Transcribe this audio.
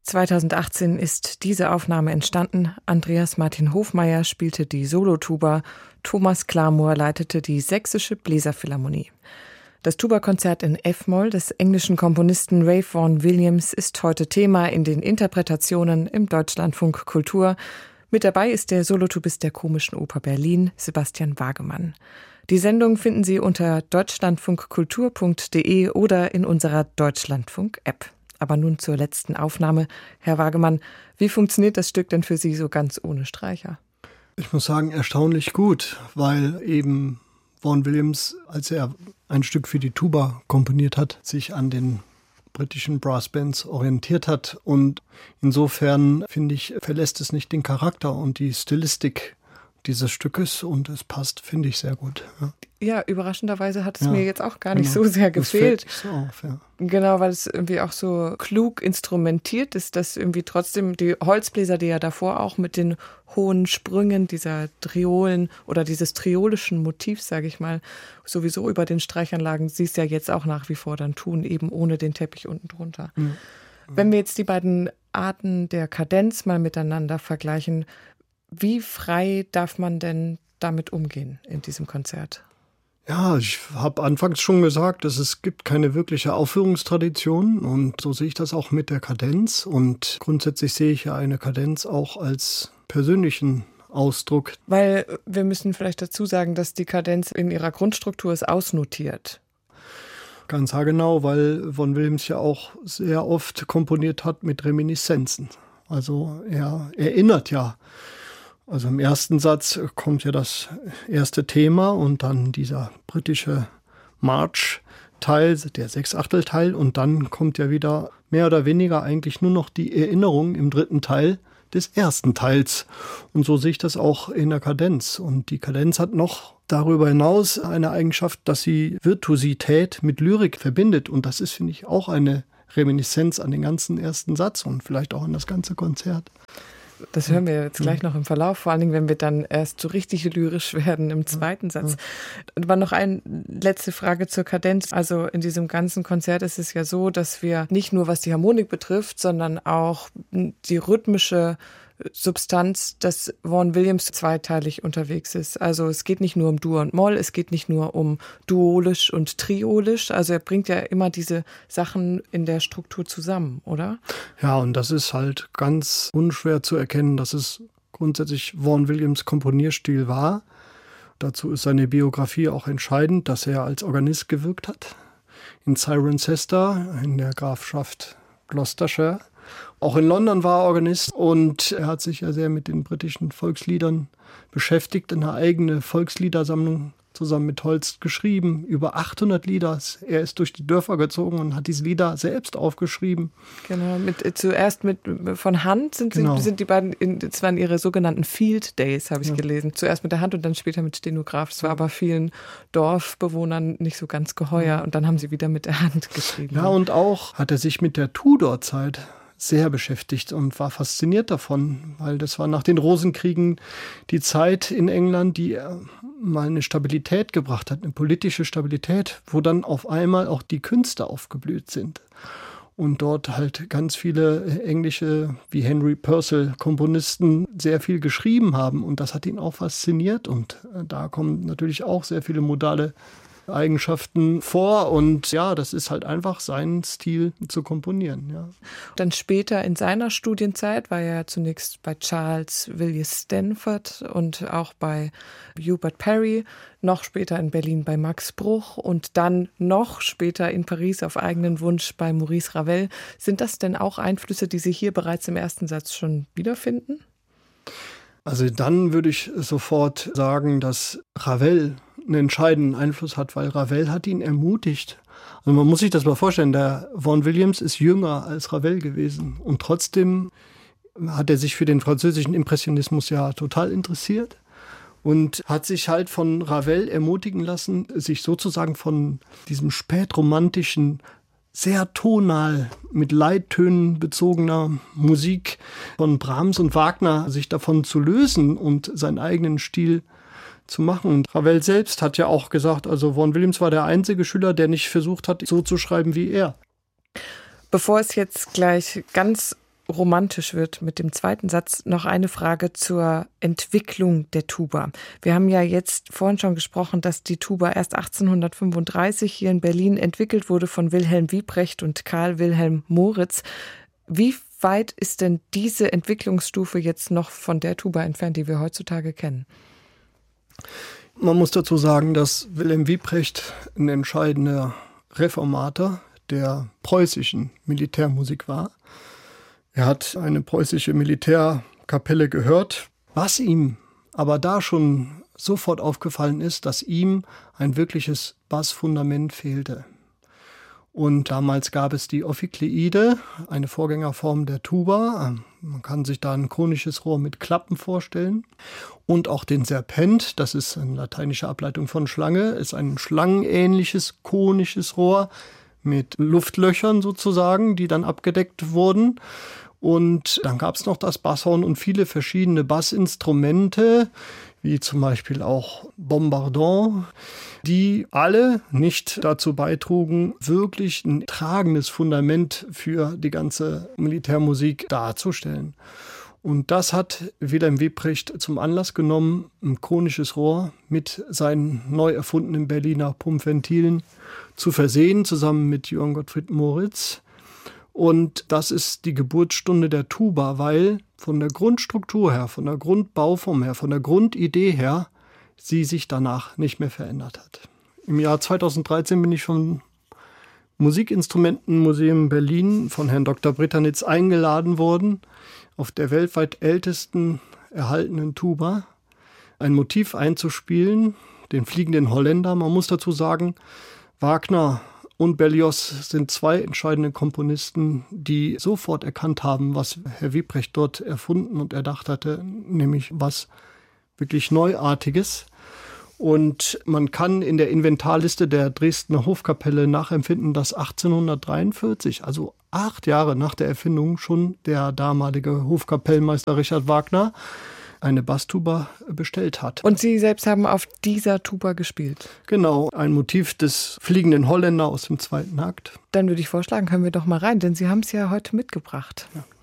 2018 ist diese Aufnahme entstanden. Andreas Martin Hofmeier spielte die Solotuba, Thomas Klarmoor leitete die Sächsische Bläserphilharmonie. Das Tuba-Konzert in F-Moll des englischen Komponisten Ralph Vaughan Williams ist heute Thema in den Interpretationen im Deutschlandfunk Kultur. Mit dabei ist der Solotubist der Komischen Oper Berlin, Sebastian Wagemann. Die Sendung finden Sie unter deutschlandfunkkultur.de oder in unserer Deutschlandfunk-App. Aber nun zur letzten Aufnahme. Herr Wagemann, wie funktioniert das Stück denn für Sie so ganz ohne Streicher? Ich muss sagen, erstaunlich gut, weil eben Vaughan Williams, als er ein Stück für die Tuba komponiert hat, sich an den britischen Brassbands orientiert hat. Und insofern, finde ich, verlässt es nicht den Charakter und die Stilistik dieses Stückes und es passt, finde ich, sehr gut. Ja, überraschenderweise hat es mir jetzt auch gar nicht so sehr gefehlt. Das fällt nicht so auf, ja. Genau, weil es irgendwie auch so klug instrumentiert ist, dass irgendwie trotzdem die Holzbläser, die ja davor auch mit den hohen Sprüngen dieser Triolen oder dieses triolischen Motivs, sage ich mal, sowieso über den Streichanlagen, sie es ja jetzt auch nach wie vor dann tun, eben ohne den Teppich unten drunter. Mhm. Wenn wir jetzt die beiden Arten der Kadenz mal miteinander vergleichen, wie frei darf man denn damit umgehen in diesem Konzert? Ja, ich habe anfangs schon gesagt, dass es gibt keine wirkliche Aufführungstradition und so sehe ich das auch mit der Kadenz und grundsätzlich sehe ich ja eine Kadenz auch als persönlichen Ausdruck. Weil wir müssen vielleicht dazu sagen, dass die Kadenz in ihrer Grundstruktur ist ausnotiert. Ganz haargenau, weil Vaughan Williams ja auch sehr oft komponiert hat mit Reminiszenzen. Also er erinnert ja. Also im ersten Satz kommt ja das erste Thema und dann dieser britische March-Teil, der Sechsachtelteil und dann kommt ja wieder mehr oder weniger eigentlich nur noch die Erinnerung im dritten Teil des ersten Teils. Und so sehe ich das auch in der Kadenz. Und die Kadenz hat noch darüber hinaus eine Eigenschaft, dass sie Virtuosität mit Lyrik verbindet. Und das ist, finde ich, auch eine Reminiszenz an den ganzen ersten Satz und vielleicht auch an das ganze Konzert. Das hören wir jetzt gleich noch im Verlauf, vor allen Dingen, wenn wir dann erst so richtig lyrisch werden im zweiten Satz. Aber noch eine letzte Frage zur Kadenz. Also in diesem ganzen Konzert ist es ja so, dass wir nicht nur, was die Harmonik betrifft, sondern auch die rhythmische Substanz, dass Vaughan Williams zweiteilig unterwegs ist. Also es geht nicht nur um Dur und Moll, es geht nicht nur um Duolisch und Triolisch. Also er bringt ja immer diese Sachen in der Struktur zusammen, oder? Ja, und das ist halt ganz unschwer zu erkennen, dass es grundsätzlich Vaughan Williams Komponierstil war. Dazu ist seine Biografie auch entscheidend, dass er als Organist gewirkt hat. In Cirencester, in der Grafschaft Gloucestershire. Auch in London war er Organist und er hat sich ja sehr mit den britischen Volksliedern beschäftigt, eine eigene Volksliedersammlung zusammen mit Holst geschrieben, über 800 Lieder. Er ist durch die Dörfer gezogen und hat diese Lieder selbst aufgeschrieben. Genau, zuerst von Hand sind die beiden, das waren ihre sogenannten Field Days, habe ich gelesen. Zuerst mit der Hand und dann später mit Stenograph. Das war aber vielen Dorfbewohnern nicht so ganz geheuer und dann haben sie wieder mit der Hand geschrieben. Ja, und auch hat er sich mit der Tudor-Zeit sehr beschäftigt und war fasziniert davon, weil das war nach den Rosenkriegen die Zeit in England, die mal eine Stabilität gebracht hat, eine politische Stabilität, wo dann auf einmal auch die Künste aufgeblüht sind. Und dort halt ganz viele englische, wie Henry Purcell, Komponisten sehr viel geschrieben haben. Und das hat ihn auch fasziniert. Und da kommen natürlich auch sehr viele modale Eigenschaften vor und ja, das ist halt einfach sein Stil zu komponieren. Ja. Dann später in seiner Studienzeit war er zunächst bei Charles Williams Stanford und auch bei Hubert Parry, noch später in Berlin bei Max Bruch und dann noch später in Paris auf eigenen Wunsch bei Maurice Ravel. Sind das denn auch Einflüsse, die Sie hier bereits im ersten Satz schon wiederfinden? Also dann würde ich sofort sagen, dass Ravel einen entscheidenden Einfluss hat, weil Ravel hat ihn ermutigt. Also man muss sich das mal vorstellen, der Vaughan Williams ist jünger als Ravel gewesen und trotzdem hat er sich für den französischen Impressionismus ja total interessiert und hat sich halt von Ravel ermutigen lassen, sich sozusagen von diesem spätromantischen, sehr tonal mit Leittönen bezogener Musik von Brahms und Wagner sich davon zu lösen und seinen eigenen Stil zu machen. Und Ravel selbst hat ja auch gesagt, also Vaughan Williams war der einzige Schüler, der nicht versucht hat, so zu schreiben wie er. Bevor es jetzt gleich ganz romantisch wird mit dem zweiten Satz, noch eine Frage zur Entwicklung der Tuba. Wir haben ja jetzt vorhin schon gesprochen, dass die Tuba erst 1835 hier in Berlin entwickelt wurde von Wilhelm Wiebrecht und Karl Wilhelm Moritz. Wie weit ist denn diese Entwicklungsstufe jetzt noch von der Tuba entfernt, die wir heutzutage kennen? Man muss dazu sagen, dass Wilhelm Wiebrecht ein entscheidender Reformator der preußischen Militärmusik war. Er hat eine preußische Militärkapelle gehört, was ihm aber da schon sofort aufgefallen ist, dass ihm ein wirkliches Bassfundament fehlte. Und damals gab es die Ophikleide, eine Vorgängerform der Tuba. Man kann sich da ein konisches Rohr mit Klappen vorstellen. Und auch den Serpent, das ist eine lateinische Ableitung von Schlange, ist ein schlangenähnliches konisches Rohr mit Luftlöchern sozusagen, die dann abgedeckt wurden. Und dann gab es noch das Basshorn und viele verschiedene Bassinstrumente, wie zum Beispiel auch Bombardon, die alle nicht dazu beitrugen, wirklich ein tragendes Fundament für die ganze Militärmusik darzustellen. Und das hat Wilhelm Wiebrecht zum Anlass genommen, ein konisches Rohr mit seinen neu erfundenen Berliner Pumpventilen zu versehen, zusammen mit Johann Gottfried Moritz. Und das ist die Geburtsstunde der Tuba, weil von der Grundstruktur her, von der Grundbauform her, von der Grundidee her, sie sich danach nicht mehr verändert hat. Im Jahr 2013 bin ich vom Musikinstrumentenmuseum Berlin von Herrn Dr. Brittanitz eingeladen worden, auf der weltweit ältesten erhaltenen Tuba ein Motiv einzuspielen, den Fliegenden Holländer. Man muss dazu sagen, Wagner und Berlioz sind zwei entscheidende Komponisten, die sofort erkannt haben, was Herr Wiebrecht dort erfunden und erdacht hatte, nämlich was wirklich Neuartiges. Und man kann in der Inventarliste der Dresdner Hofkapelle nachempfinden, dass 1843, also 8 Jahre nach der Erfindung, schon der damalige Hofkapellmeister Richard Wagner eine Basstuba bestellt hat. Und Sie selbst haben auf dieser Tuba gespielt? Genau, ein Motiv des Fliegenden Holländer aus dem 2. Akt. Dann würde ich vorschlagen, hören wir doch mal rein, denn Sie haben es ja heute mitgebracht. Ja.